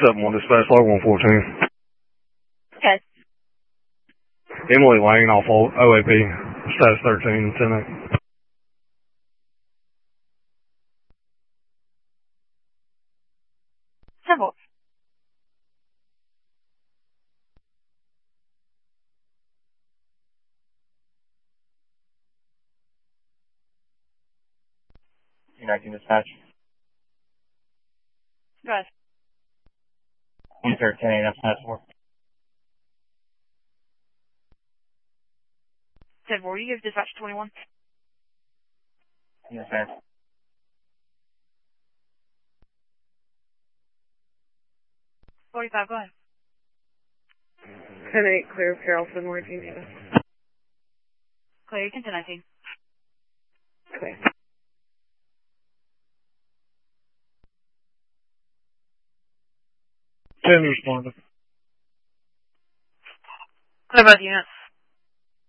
7-1 dispatch, log 114. Okay. Emily Lane off OAP, status 13, 10-8. Simple. Connecting dispatch. Go ahead. Insert 10-8, that's not 4. 10-4, you give dispatch 21. Yes, sir. 45, go ahead. 10-8, clear Carrollton, where do you need us? Clear, you can 10-19. Okay. 10 responded. Clear both units.